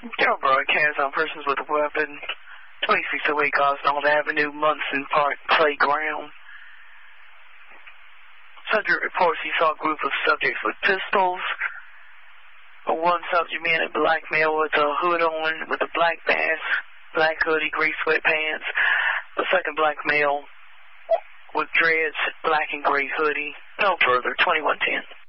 General broadcast on persons with a weapon, 2608 Gosnold Avenue, Munson Park Playground. Subject reports he saw a group of subjects with pistols. One subject man in black male with a hood on, with a black mask, black hoodie, gray sweatpants. The second black male with dreads, black and gray hoodie. No further, 2110.